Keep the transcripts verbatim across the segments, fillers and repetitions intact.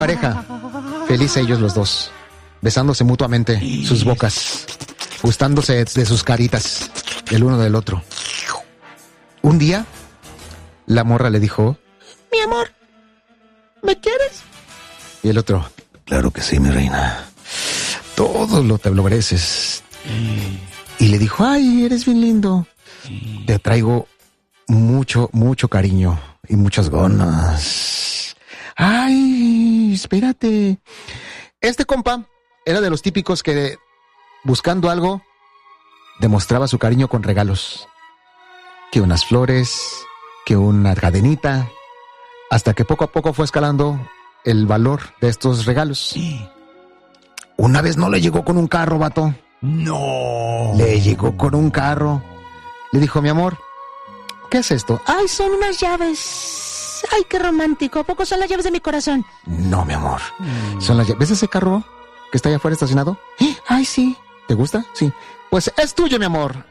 pareja, felices ellos los dos, besándose mutuamente sus bocas, gustándose de sus caritas, el uno del otro. Un día, la morra le dijo: mi amor, ¿me quieres? Y el otro: claro que sí, mi reina, todo lo te lo mereces. Y le dijo: ay, eres bien lindo, te traigo mucho, mucho cariño y muchas ganas. Ay, espérate. Este compa era de los típicos que, buscando algo, demostraba su cariño con regalos. Que unas flores, que una cadenita, hasta que poco a poco fue escalando el valor de estos regalos. Una vez no le llegó con un carro, vato. No. Le llegó con un carro. Le dijo: mi amor, ¿qué es esto? Ay, son unas llaves. Ay, qué romántico. ¿A poco son las llaves de mi corazón? No, mi amor. Mm. Son las llaves. ¿Ves ese carro que está allá afuera estacionado? Ay, sí. ¿Te gusta? Sí. Pues es tuyo, mi amor.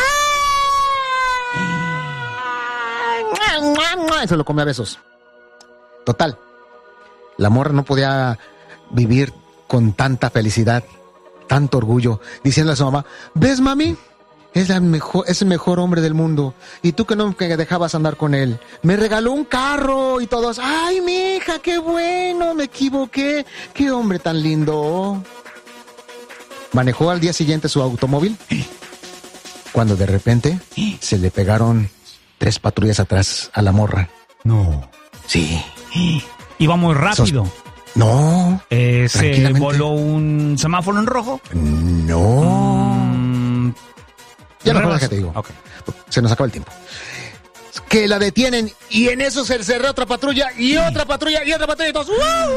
Se lo come a besos. Total, la morra no podía vivir con tanta felicidad, tanto orgullo, diciéndole a su mamá: ¿ves, mami? Es, la mejor, es el mejor hombre del mundo. Y tú que no me dejabas andar con él. Me regaló un carro. Y todos: ay, mi hija, qué bueno, me equivoqué. Qué hombre tan lindo. Manejó al día siguiente su automóvil, cuando de repente se le pegaron tres patrullas atrás a la morra. No. Sí. Iba muy rápido. Sos... No. Eh, ¿Se voló un semáforo en rojo? No. Mm, ya no que te digo. Okay. Se nos acaba el tiempo. Que la detienen y en eso se cerró otra patrulla y otra patrulla y otra patrulla y todos. ¡Uh, uh, uh,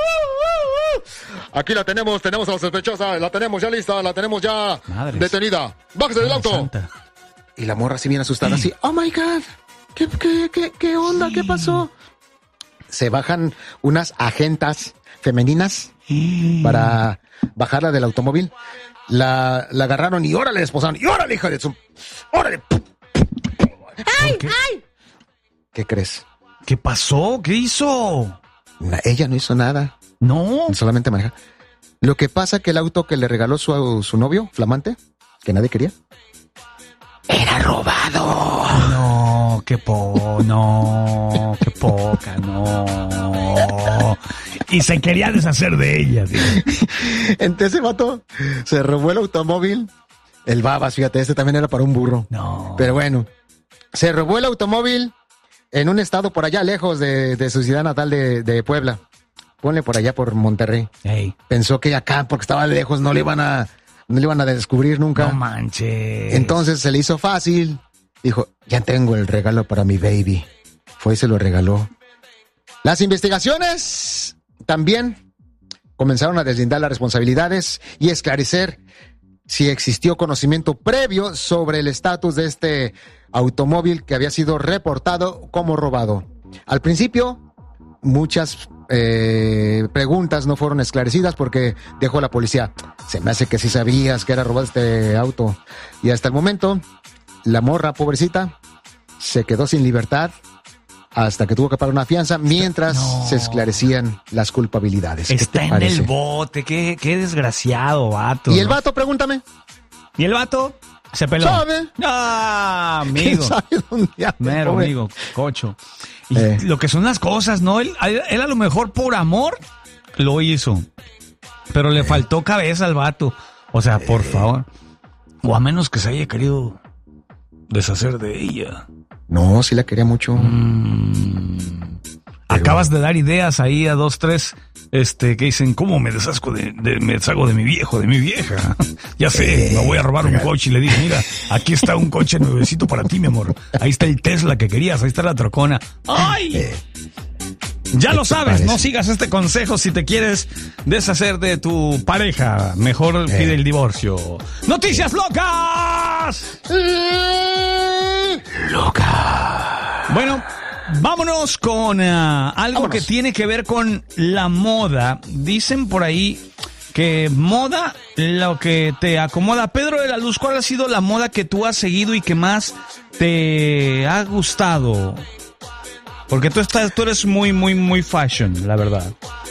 uh! Aquí la tenemos, tenemos a la sospechosa, la tenemos ya lista, la tenemos ya Madres. detenida. Bájese del auto. Santa. Y la morra así bien asustada, así: oh my God, ¿qué, qué, qué, qué onda? Sí. ¿Qué pasó? Se bajan unas agentas femeninas sí. para bajarla del automóvil. La, la agarraron y órale, esposaron. Y órale, hija de su... ¡Órale! ¡Ay, ay! ¿Qué crees? ¿Qué pasó? ¿Qué hizo? Ella no hizo nada. No. Solamente maneja. Lo que pasa que el auto que le regaló su, su novio, flamante, que nadie quería, era robado. No, qué po, no, qué poca, no. Y se quería deshacer de ella, tío. Entonces el vato se robó el automóvil. El babas, fíjate, este también era para un burro. No. Pero bueno, se robó el automóvil en un estado por allá lejos de, de su ciudad natal de, de Puebla. Ponle por allá por Monterrey. Hey. Pensó que acá, porque estaba lejos, no le iban a... No le iban a descubrir nunca. No manches. Entonces se le hizo fácil. Dijo: ya tengo el regalo para mi baby. Fue y se lo regaló. Las investigaciones también comenzaron a deslindar las responsabilidades y esclarecer si existió conocimiento previo sobre el estatus de este automóvil que había sido reportado como robado. Al principio, muchas eh, preguntas no fueron esclarecidas porque dejó la policía: se me hace que sí sabías que era robado este auto. Y hasta el momento, la morra, pobrecita, se quedó sin libertad hasta que tuvo que pagar una fianza mientras no. se esclarecían las culpabilidades. Está en el bote, qué, qué desgraciado vato. ¿Y el vato, pregúntame? ¿Y el vato? Se peló. ¿Sabe? Ah, amigo. ¿Quién sabe dónde anda, Mero, pobre? amigo, cocho. Y eh. lo que son las cosas, ¿no? Él, él a lo mejor por amor lo hizo, pero le eh. faltó cabeza al vato. O sea, por eh. favor. O a menos que se haya querido deshacer de ella. No, sí la quería mucho. Mm. Pero... Acabas de dar ideas ahí a dos, tres, este, que dicen: ¿cómo me deshago de, de, me deshago de mi viejo, de mi vieja? Ya sé, eh, me voy a robar un coche y le digo: mira, aquí está un coche nuevecito para ti, mi amor. Ahí está el Tesla que querías, ahí está la trocona. ¡Ay! Eh, ya lo sabes, parece? No sigas este consejo si te quieres deshacer de tu pareja. Mejor eh. pide el divorcio. ¡Noticias locas! Loca. Bueno, vámonos con uh, algo vámonos. que tiene que ver con la moda. Dicen por ahí que moda, lo que te acomoda. Pedro de la Luz, ¿cuál ha sido la moda que tú has seguido y que más te ha gustado? Porque tú estás, tú eres muy, muy, muy fashion, la verdad.